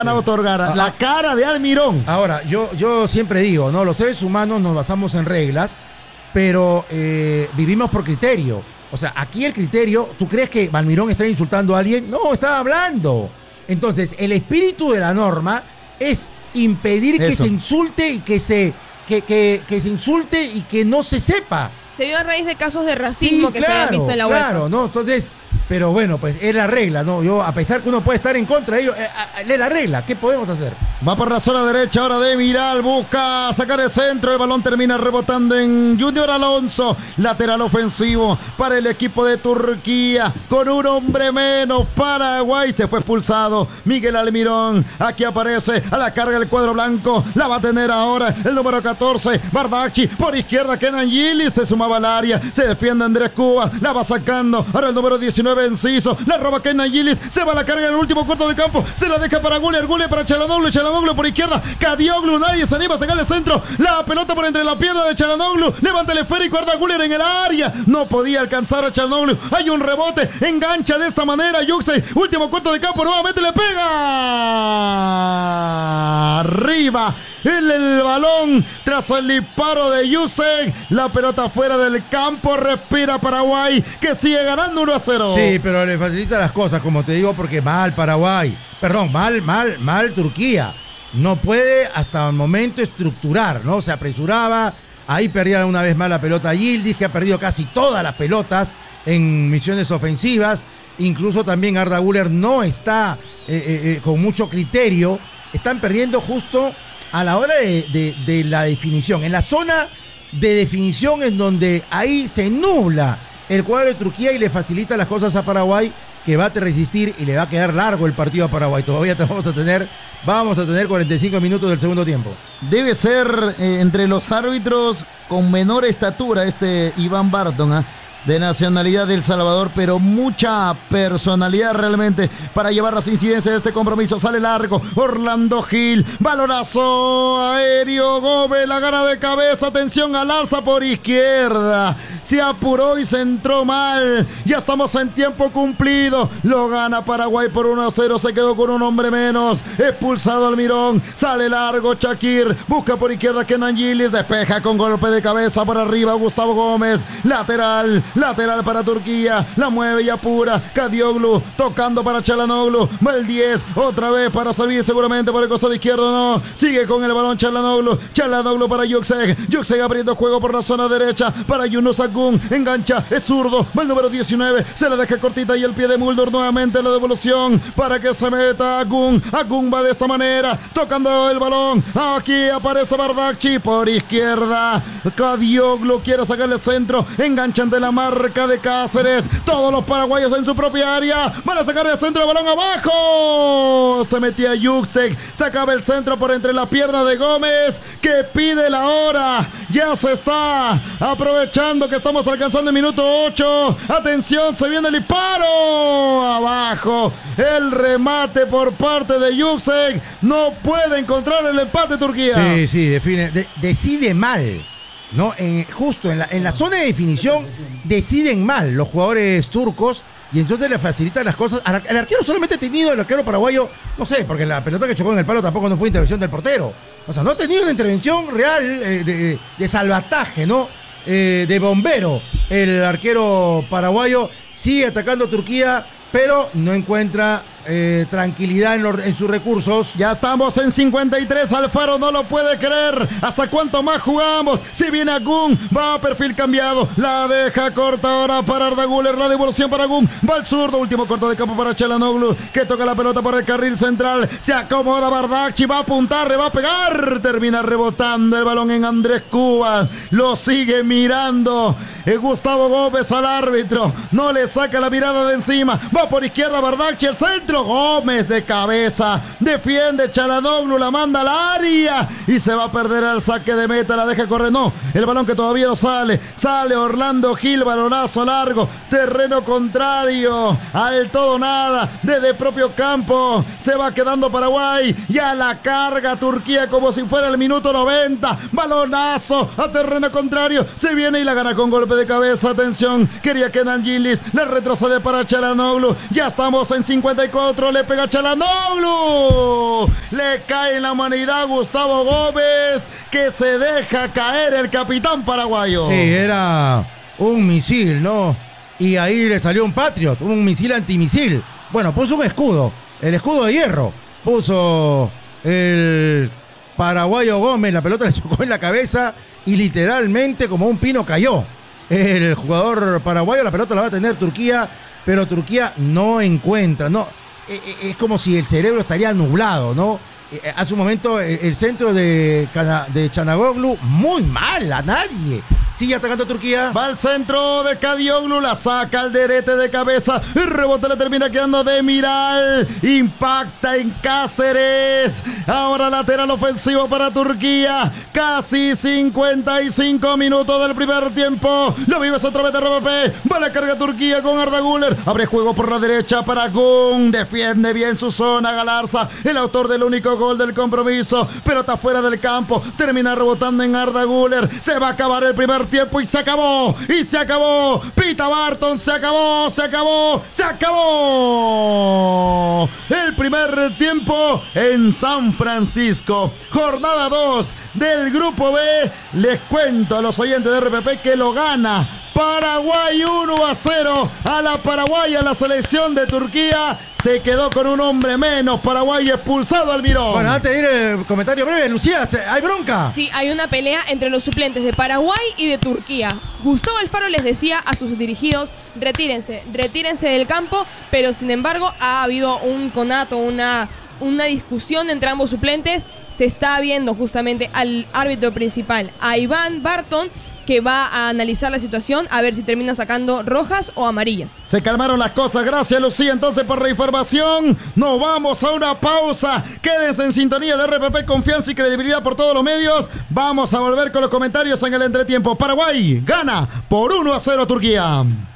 a otorgar la cara de Almirón. Ahora, yo siempre digo, ¿no? Los seres humanos nos basamos en reglas, pero vivimos por criterio. O sea, aquí el criterio, ¿tú crees que Almirón está insultando a alguien? No, está hablando. Entonces, el espíritu de la norma es impedir que se insulte y que se insulte y que no se sepa. Se dio a raíz de casos de racismo que se habían visto en la UEFA. Claro, ¿no? Entonces, pero bueno, pues es la regla, ¿no? Yo, a pesar que uno puede estar en contra de ello, es la regla. ¿Qué podemos hacer? Va por la zona derecha ahora de Miral, busca sacar el centro, el balón termina rebotando en Junior Alonso, lateral ofensivo para el equipo de Turquía, con un hombre menos. Paraguay se fue expulsado, Miguel Almirón, aquí aparece a la carga del cuadro blanco, la va a tener ahora el número 14, Bardacci, por izquierda Kenan Gillis, se sumaba al área, se defiende Andrés Cuba, la va sacando, ahora el número 19 Enciso, la roba Kenan Gillis, se va a la carga en el último cuarto de campo, se la deja para Guller para Çalhanoğlu por izquierda, Kadioglu, nadie se anima a sacarle centro, la pelota por entre la pierna de Çalhanoğlu, levanta el esférico, Arda Güler en el área, no podía alcanzar a Çalhanoğlu, hay un rebote, engancha de esta manera Yüksek, último cuarto de campo, nuevamente le pega arriba el balón tras el disparo de Yüksek, la pelota fuera del campo, respira Paraguay que sigue ganando 1-0. Sí, pero le facilita las cosas, como te digo, porque mal Paraguay, perdón, mal Turquía, no puede hasta el momento estructurar, ¿no? Se apresuraba, ahí perdía una vez más la pelota Yildiz, que ha perdido casi todas las pelotas en misiones ofensivas, incluso también Arda Güler no está con mucho criterio, están perdiendo justo a la hora de la definición, en la zona de definición en donde ahí se nubla el cuadro de Turquía y le facilita las cosas a Paraguay, que va a resistir y le va a quedar largo el partido a Paraguay. Todavía vamos a tener 45 minutos del segundo tiempo. Debe ser entre los árbitros con menor estatura Iván Barton, de nacionalidad de El Salvador, pero mucha personalidad realmente para llevar las incidencias de este compromiso. Sale largo, Orlando Gil, balonazo aéreo, Gómez, la gana de cabeza, atención al alza por izquierda, se apuró y se entró mal, ya estamos en tiempo cumplido, lo gana Paraguay por 1-0, se quedó con un hombre menos, expulsado Almirón, sale largo Shakir, busca por izquierda Kenan Gillis, despeja con golpe de cabeza por arriba Gustavo Gómez, lateral para Turquía, la mueve y apura Kadioglu, tocando para Çalhanoğlu, va el 10, otra vez para salir seguramente por el costado izquierdo, no, sigue con el balón Çalhanoğlu para Yüksek abriendo juego por la zona derecha, para Yunus Akgün, engancha, es zurdo, va el número 19, se la deja cortita y el pie de Mulder nuevamente la devolución, para que se meta Akgün va de esta manera, tocando el balón, aquí aparece Bardacci por izquierda, Kadioglu quiere sacarle centro, engancha ante la marca de Cáceres, todos los paraguayos en su propia área, van a sacar el centro, el balón abajo, se metía Yüksek, sacaba el centro por entre la pierna de Gómez, que pide la hora, ya se está aprovechando que estamos alcanzando el minuto 8, atención, se viene el disparo, abajo, el remate por parte de Yüksek, no puede encontrar el empate Turquía. Sí, decide mal, ¿no? Justo en la zona de definición deciden mal los jugadores turcos y entonces le facilitan las cosas. El arquero solamente ha tenido, el arquero paraguayo, no sé, porque la pelota que chocó en el palo tampoco no fue intervención del portero. O sea, no ha tenido una intervención real de salvataje, ¿no? De bombero. El arquero paraguayo sigue atacando a Turquía, pero no encuentra tranquilidad en sus recursos. Ya estamos en 53, Alfaro no lo puede creer. ¿Hasta cuánto más jugamos? Si viene Akgün, va a perfil cambiado, la deja corta ahora para Arda Güler, la devolución para Akgün, va al zurdo, último corto de campo para Çalhanoğlu, que toca la pelota por el carril central, se acomoda Bardacci, va a apuntar, le va a pegar, termina rebotando el balón en Andrés Cubas, lo sigue mirando Gustavo Gómez al árbitro, no le saca la mirada de encima, va por izquierda Bardacci, el centro, Gómez de cabeza, defiende Çalhanoğlu, la manda al área y se va a perder el saque de meta, la deja correr, no, el balón que todavía no sale Orlando Gil, balonazo largo, terreno contrario, al todo nada, desde el propio campo, se va quedando Paraguay, ya la carga Turquía como si fuera el minuto 90, balonazo a terreno contrario, se viene y la gana con golpe de cabeza, atención, quería Kenan Gillis, le retrocede para Çalhanoğlu, ya estamos en 54, otro, le pega Çalhanoğlu. Le cae en la humanidad Gustavo Gómez, que se deja caer el capitán paraguayo. Sí, era un misil, ¿no? Y ahí le salió un Patriot, un misil antimisil. Bueno, puso un escudo, el escudo de hierro. Puso el paraguayo Gómez, la pelota le chocó en la cabeza y literalmente como un pino cayó. El jugador paraguayo, la pelota la va a tener Turquía, pero Turquía no encuentra, no, es como si el cerebro estaría nublado, ¿no? Hace un momento el centro de Çalhanoğlu, muy mal, a nadie. Sigue atacando Turquía. Va al centro de Kadioglu, la saca al derete de cabeza. El rebote le termina quedando de Miral. Impacta en Cáceres. Ahora lateral ofensivo para Turquía. Casi 55 minutos del primer tiempo. Lo vives a través de RPP. Va la carga Turquía con Arda Güler. Abre juego por la derecha para Gun. Defiende bien su zona Galarza, el autor del único gol del compromiso. Pelota fuera del campo. Termina rebotando en Arda Güler. Se va a acabar el primer tiempo y se acabó, Pita Barton, se acabó. El primer tiempo en San Francisco, jornada 2 del grupo B. Les cuento a los oyentes de RPP que lo gana Paraguay 1-0 a la paraguaya. La selección de Turquía se quedó con un hombre menos. Paraguay expulsado al Mirón. Bueno, antes de ir el comentario breve, Lucía, ¿hay bronca? Sí, hay una pelea entre los suplentes de Paraguay y de Turquía. Gustavo Alfaro les decía a sus dirigidos, retírense del campo, pero sin embargo ha habido un conato, una discusión entre ambos suplentes. Se está viendo justamente al árbitro principal, a Iván Barton, que va a analizar la situación a ver si termina sacando rojas o amarillas. Se calmaron las cosas, gracias Lucía entonces por la información. Nos vamos a una pausa, quédense en sintonía de RPP, confianza y credibilidad por todos los medios. Vamos a volver con los comentarios en el entretiempo. Paraguay gana por 1-0 a Turquía.